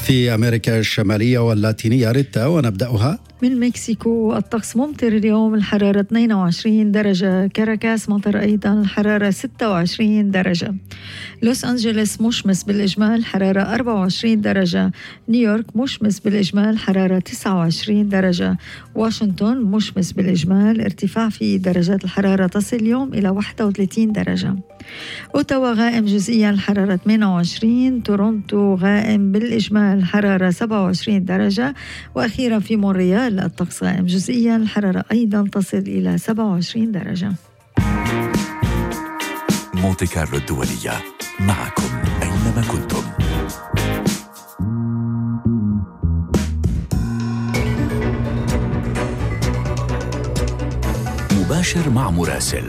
في أمريكا الشمالية واللاتينية ريتا، ونبدأها من مكسيكو. الطقس ممطر اليوم، الحرارة 22 درجة. كاراكاس مطر أيضا، الحرارة 26 درجة. لوس أنجلوس مشمس بالإجمال، حرارة 24 درجة. نيويورك مشمس بالإجمال، حرارة 29 درجة. واشنطن مشمس بالإجمال، ارتفاع في درجات الحرارة تصل اليوم إلى 31 درجة. أوتاوا غائم جزئيا، الحرارة 28. تورونتو غائم بالإجمال، حرارة 27 درجة. وأخيرا في مونريال الطقس غائم جزئيا، الحرارة أيضا تصل إلى 27 درجة. مونتي كارلو الدولية، معكم أينما كنتم. مباشر مع مراسل.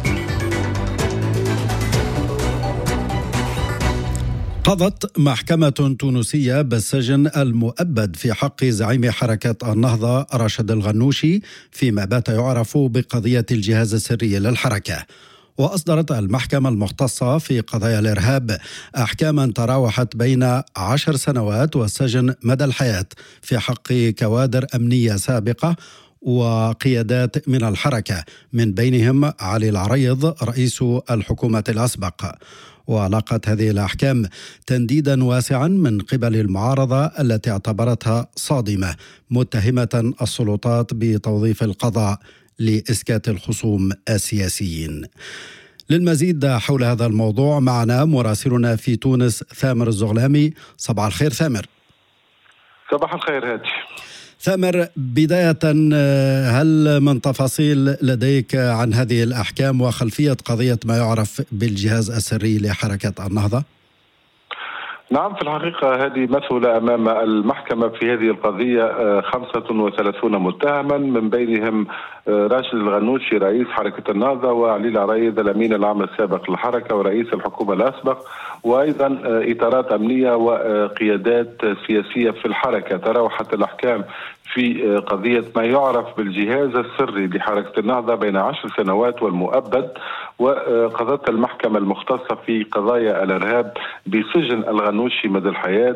قضت محكمة تونسية بالسجن المؤبد في حق زعيم حركة النهضة راشد الغنوشي فيما بات يعرف بقضية الجهاز السري للحركة. وأصدرت المحكمة المختصة في قضايا الإرهاب أحكاما تراوحت بين 10 سنوات والسجن مدى الحياة في حق كوادر أمنية سابقة وقيادات من الحركة، من بينهم علي العريض رئيس الحكومة الأسبق. ولاقت هذه الأحكام تنديدا واسعا من قبل المعارضة التي اعتبرتها صادمة، متهمة السلطات بتوظيف القضاء لإسكات الخصوم السياسيين. للمزيد حول هذا الموضوع معنا مراسلنا في تونس ثامر الزغلامي. صباح الخير ثامر. صباح الخير هاتي. ثامر، بداية هل من تفاصيل لديك عن هذه الأحكام وخلفية قضية ما يعرف بالجهاز السري لحركة النهضة؟ نعم، في الحقيقة هذه مثل أمام المحكمة في هذه القضية 35 متهما، من بينهم راشد الغنوشي رئيس حركة النهضة، وعلي العريض الأمين العام السابق للحركة ورئيس الحكومة الأسبق، وأيضا إطارات أمنية وقيادات سياسية في الحركة. تراوحت الأحكام في قضية ما يعرف بالجهاز السري لحركة النهضة بين 10 سنوات والمؤبد. وقضت المحكمة المختصة في قضايا الإرهاب بسجن الغنوشي مدى الحياة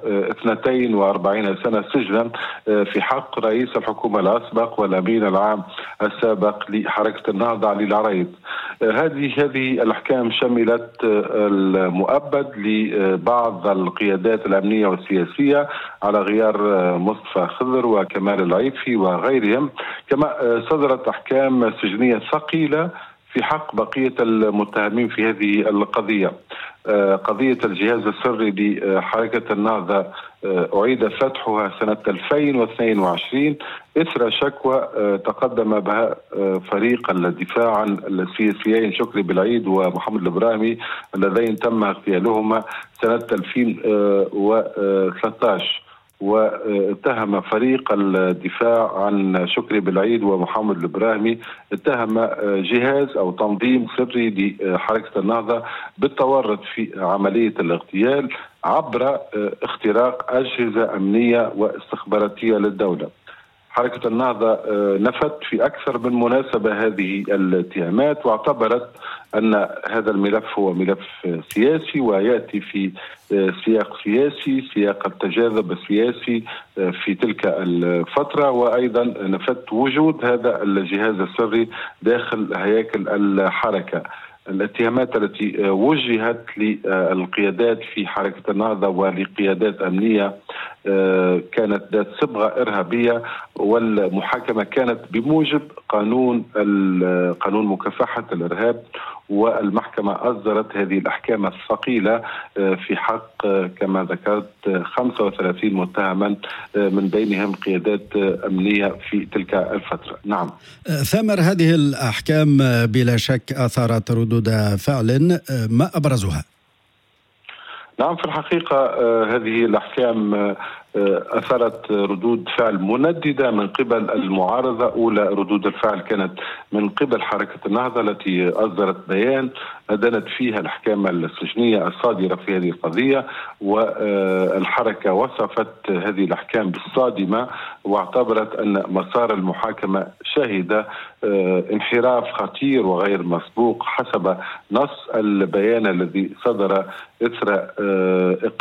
و42 سنة سجنا في حق رئيس الحكومة الأسبق والأمين العام السابق لحركة النهضة علي العريض. هذه الأحكام شملت المؤبد لبعض القيادات الأمنية والسياسية على غيار مصطفى خضر وكمال العيفي وغيرهم، كما صدرت أحكام سجنية ثقيلة في حق بقية المتهمين في هذه القضية. قضية الجهاز السري لحركة النهضة أعيد فتحها سنة 2022 إثر شكوى تقدم بها فريق الدفاع عن السياسيين شكري بالعيد ومحمد البراهمي اللذين تم اغتيالهما سنة 2013. واتهم فريق الدفاع عن شكري بالعيد ومحمد البراهمي اتهم جهاز أو تنظيم سري لحركة النهضة بالتورط في عملية الاغتيال عبر اختراق أجهزة أمنية واستخباراتية للدولة. حركة النهضة نفت في أكثر من مناسبة هذه الاتهامات، واعتبرت أن هذا الملف هو ملف سياسي ويأتي في سياق سياسي، سياق التجاذب السياسي في تلك الفترة، وأيضا نفت وجود هذا الجهاز السري داخل هياكل الحركة. الاتهامات التي وجهت للقيادات في حركة النهضة ولقيادات أمنية كانت ذات صبغة إرهابية، والمحاكمة كانت بموجب قانون مكافحة الإرهاب. والمحكمة أصدرت هذه الأحكام الثقيلة في حق كما ذكرت 35 متهما من بينهم قيادات أمنية في تلك الفترة. نعم ثامر، هذه الأحكام بلا شك أثارت ردود فعل، ما أبرزها؟ نعم، في الحقيقة هذه الأحكام أثرت ردود فعل منددة من قبل المعارضة. أولى ردود الفعل كانت من قبل حركة النهضة التي أصدرت بيان أدانت فيها الأحكام السجنية الصادرة في هذه القضية، والحركة وصفت هذه الأحكام بالصادمة، واعتبرت أن مسار المحاكمة شهد انحراف خطير وغير مسبوق حسب نص البيان الذي صدر إثر